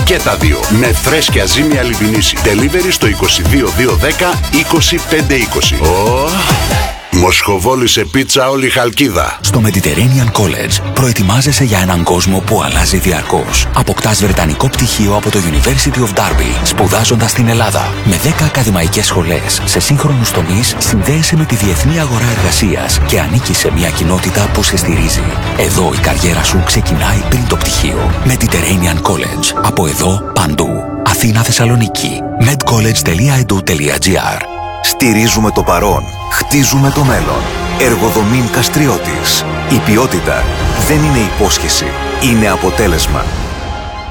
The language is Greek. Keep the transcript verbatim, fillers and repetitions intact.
Και τα δύο. Με φρέσκια ζύμια λιβινίση. Delivery στο είκοσι δύο δύο δέκα είκοσι πέντε είκοσι. Oh. Μοσχοβόλη σε πίτσα όλη η Χαλκίδα. Στο Mediterranean College προετοιμάζεσαι για έναν κόσμο που αλλάζει διαρκώς. Αποκτάς βρετανικό πτυχίο από το University of Derby, σπουδάζοντας στην Ελλάδα. Με δέκα ακαδημαϊκές σχολές σε σύγχρονους τομείς, συνδέεσαι με τη διεθνή αγορά εργασίας και ανήκεις σε μια κοινότητα που σε στηρίζει. Εδώ η καριέρα σου ξεκινάει πριν το πτυχίο. Mediterranean College. Από εδώ παντού. Αθήνα, Θεσσαλονίκη. medcollege τελεία e d u τελεία g r. Στηρίζουμε το παρόν. Χτίζουμε το μέλλον. Εργοδομήν Καστριώτης. Η ποιότητα δεν είναι υπόσχεση. Είναι αποτέλεσμα.